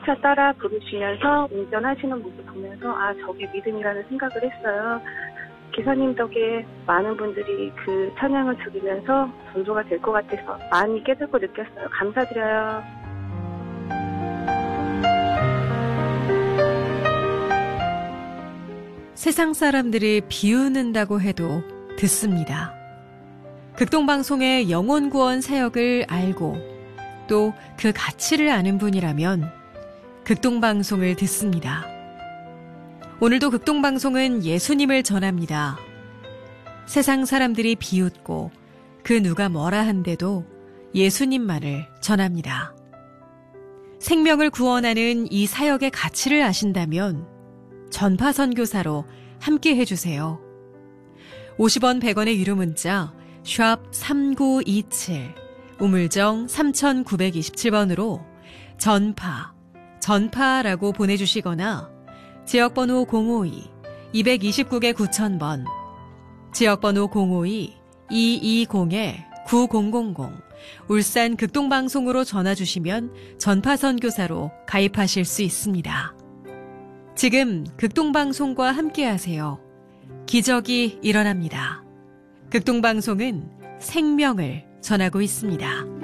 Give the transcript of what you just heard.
차 따라 부르시면서 운전하시는 모습 보면서 아, 저게 믿음이라는 생각을 했어요. 기사님 덕에 많은 분들이 그 찬양을 들으면서 전도가 될 것 같아서 많이 깨닫고 느꼈어요. 감사드려요. 세상 사람들이 비웃는다고 해도 듣습니다. 극동방송의 영혼구원 사역을 알고 또 그 가치를 아는 분이라면 극동방송을 듣습니다. 오늘도 극동방송은 예수님을 전합니다. 세상 사람들이 비웃고 그 누가 뭐라 한데도 예수님만을 전합니다. 생명을 구원하는 이 사역의 가치를 아신다면 전파 선교사로 함께 해주세요. 50원 100원의 유료 문자 샵 3927 우물정 3927번으로 전파라고 보내주시거나 지역번호 052-229개 9000번 지역번호 052-220-9000 울산 극동방송으로 전화주시면 전파선교사로 가입하실 수 있습니다. 지금 극동방송과 함께하세요. 기적이 일어납니다. 극동방송은 생명을 전하고 있습니다.